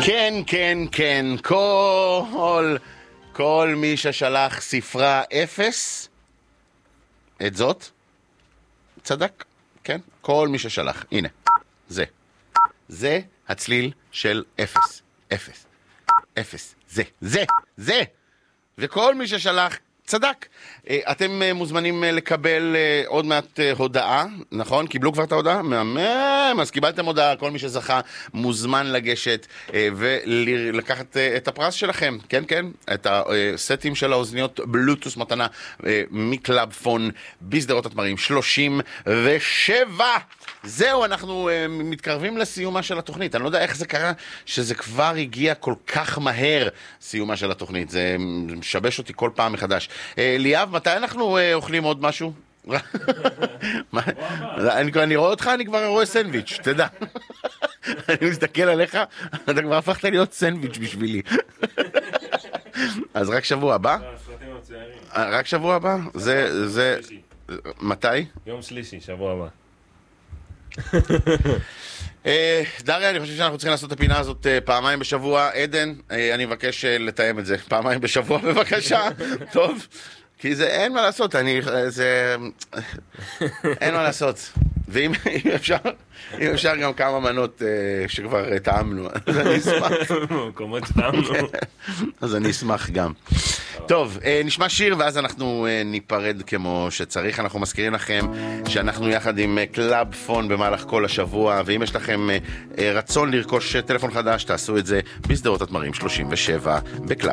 כן, כן, כן, כל מי ששלח ספרה 0, את זאת, צדק, כן? כל מי ששלח, הנה, זה הצליל של 0, 0, 0, זה, וכל מי ששלח, צדק. אתם מוזמנים לקבל עוד מעט הודעה, נכון? קיבלו כבר את ההודעה? מהמם, אז קיבלתם הודעה, כל מי שזכה מוזמן לגשת ולקחת את הפרס שלכם, כן, כן, את הסטים של האוזניות בלוטוס מתנה מקלאב פון בסדרות התמרים 37. זהו, אנחנו מתקרבים לסיומה של התוכנית. אני לא יודע איך זה קרה שזה כבר הגיע כל כך מהר, סיומה של התוכנית. זה משבש אותי כל פעם מחדש. ליאב, מתי אנחנו אוכלים עוד משהו? אני רואה אותך, אני כבר רואה סנדוויץ', תדע. אני מסתכל עליך, אתה כבר הפכת להיות סנדוויץ' בשבילי. אז רק שבוע הבא? רק שבוע הבא? זה... מתי? יום שלישי, שבוע הבא. דריה, אני חושב שאנחנו צריכים לעשות את הפינה הזאת פעמיים בשבוע. עדן, אני מבקש לתאם את זה פעמיים בשבוע, בבקשה. טוב, כי זה אין מה לעשות, אין מה לעשות. ואם אפשר גם כמה מנות שכבר טעמנו, אז אני אשמח. מקומות שטעמנו. אז אני אשמח גם. טוב, נשמע שיר ואז אנחנו ניפרד כמו שצריך. אנחנו מזכירים לכם שאנחנו יחד עם קלאב פון במהלך כל השבוע, ואם יש לכם רצון לרכוש טלפון חדש, תעשו את זה בסדרות התמרים 37 בקלאב